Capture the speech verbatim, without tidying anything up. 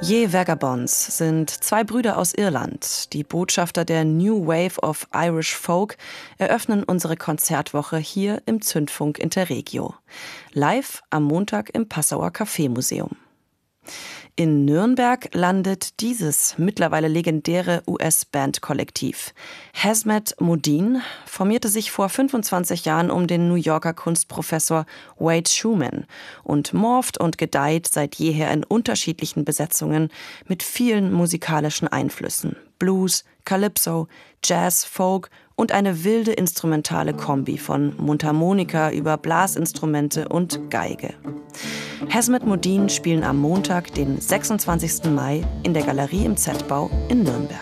Ye Vagabonds sind zwei Brüder aus Irland. Die Botschafter der New Wave of Irish Folk eröffnen unsere Konzertwoche hier im Zündfunk Interregio. Live am Montag im Passauer Café-Museum. In Nürnberg landet dieses mittlerweile legendäre U S-Bandkollektiv. Hazmat Modine formierte sich vor fünfundzwanzig Jahren um den New Yorker Kunstprofessor Wade Schumann und morpht und gedeiht seit jeher in unterschiedlichen Besetzungen mit vielen musikalischen Einflüssen. Blues, Calypso, Jazz, Folk und eine wilde instrumentale Kombi von Mundharmonika über Blasinstrumente und Geige. Hazmat Modine spielen am Montag, den sechsundzwanzigsten Mai, in der Galerie im Z-Bau in Nürnberg.